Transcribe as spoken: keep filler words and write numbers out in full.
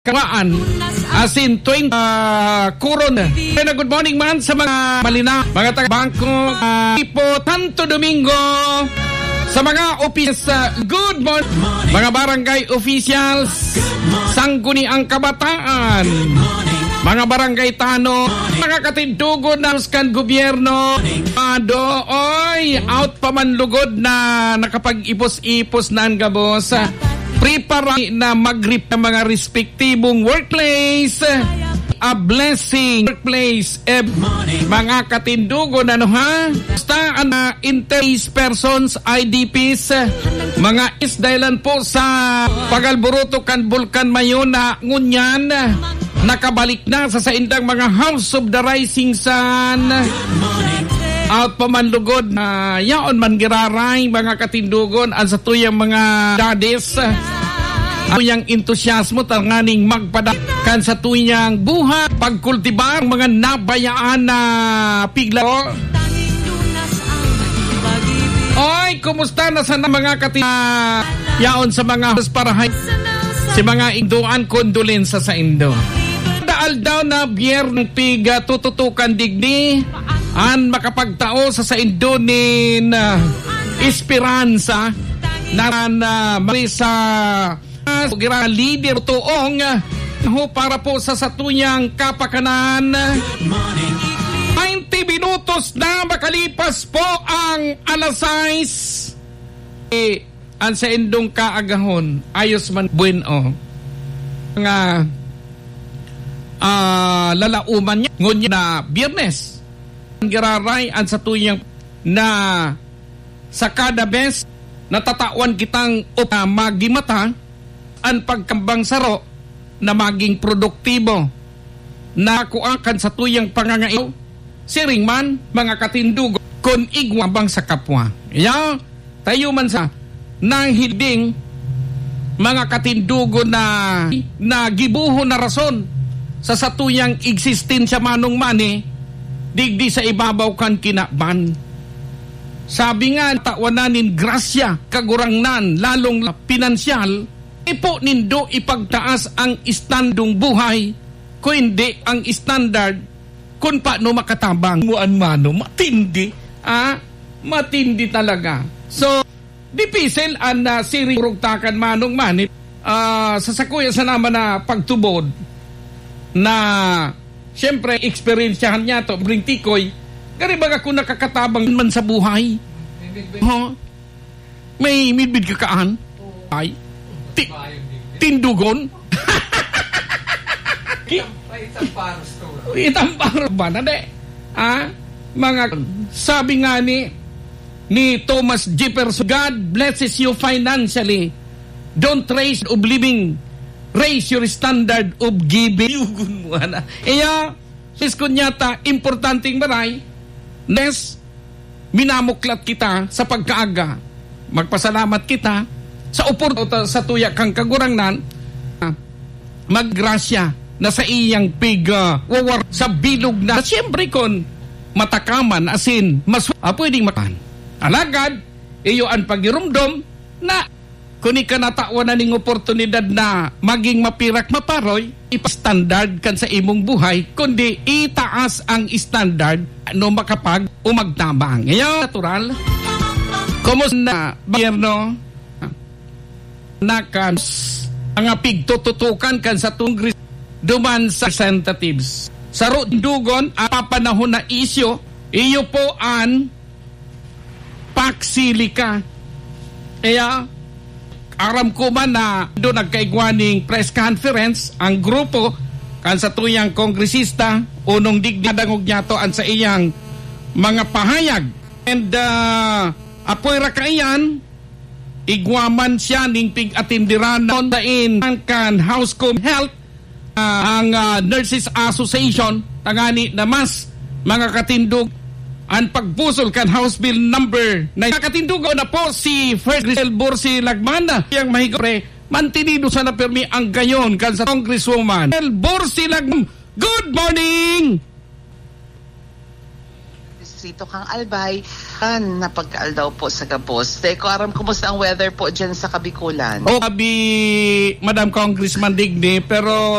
Kawaan asin twenty uh, kuron. Kaya good morning man sa mga malina, mga taga-bangko, uh, Ipo, Santo Domingo, sa mga office, uh, good morning, mga barangay officials, sangguniang kabataan, mga barangay tano, mga katindugo ng skan gobyerno, ado, oy, out pa man lugod na nakapag-ipos-ipos na ang gabos. Prepare na mag-grip ng mga respektibong workplace. A blessing workplace. Eh, mga katindugo na no ha? Basta na interest persons, I D Ps, mga isdailan po sa pagalburuto kan Bulkan Mayona, ngunyan, nakabalik na sa saindang mga House of the Rising Sun. Out pa man lugod na uh, yaon man giraray mga katindugon ang sa tuyang mga dadis. Tuyang entusiasmo tanganing magpadakan sa tuyang buhay pagkultibar mga nabayaan na pigla. Oy, kumusta na sana mga katindugon yaon sa mga parahay si mga igduan kondolensa sa Indo. Daal daw na biyerng piga tututukan digdi an makapagtao sa sa Indonin uh, Esperanza na na Marisa uh, gira leader tuong uh, para po sa satuyang kapakanan. ninety minutos na makalipas po ang alas sais. Eh, an sa Indong kaagahon ayos man bueno nga uh, lalauman niya ngunya na Biyernes giraray ang sa tuyang na sa kada bes natatawan kitang uh, magimata ang pagkambang saro na maging produktibo na kuakan sa tuyang pangangailaw siring man mga katindugo kon igwabang sa kapwa. Ya, tayo man sa nang hilding mga katindugo na na gibuho na rason sa satuyang eksistensya manong mani digdi sa ibabaw kan kinaban. Sabi nga tawanan grasya kagurangnan lalong pinansyal ipo nindo ipagtaas ang istandong buhay ko hindi ang standard kung paano makatabang muan mano matindi ah matindi talaga. So dipisel an uh, sirurugtakan manong manit uh, sa sakuya sa naman na pagtubod na siyempre, experiensyahan niya to, bring tikoy. Gari baga kung nakakatabang man sa buhay. Huh? May midbid kakaan? Ay? Ti- tindugon? Itang paros to. Itang paros ba na de? Ah? Mga, sabi nga ni, ni Thomas Jefferson, God blesses you financially. Don't raise of living. Raise your standard of giving. Yugun mo na. Iya, sis kunyata, importanteng baray, nes, minamuklat kita sa pagkaaga. Magpasalamat kita sa upor sa tuya kang kagurangnan, maggrasya na sa iyang piga, wawar sa bilog na. Siyempre kon, matakaman, asin, mas, ah, pwedeng matan. Alagad, iyo ang pagirumdom na kuni ka natawan na ning oportunidad na maging mapirak maparoy, ipastandard kan sa imong buhay, kundi itaas ang standard no makapag umagtabang. Ngayon, natural. Kumusta na, bayerno? Nakan, ang pigtututukan kan sa tungri duman sa representatives. Sa rundugon, ang papanahon na isyo, iyo po an paksilika. Kaya, aram ko man na doon nagkaigwaning press conference ang grupo kan sa tuyang kongresista unong digdadangog niya to an sa iyang mga pahayag and uh, apoy rakayan igwaman siya ning pig-atindiran on the in kan House Com Health uh, ang uh, Nurses Association tangani na mas mga katindog ang pagbusol kan House Bill number na katindugo na po si First Grisel Borsi Lagmana yang mahigore mantinido sa napermi ang gayon kan sa Congresswoman Borsi Lagmana. Good morning! Distrito kang Albay, an napagkaal daw po sa Gabos. Teko, aram, kumusta ang weather po dyan sa Kabikulan? O, sabi Madam Congressman Digni, pero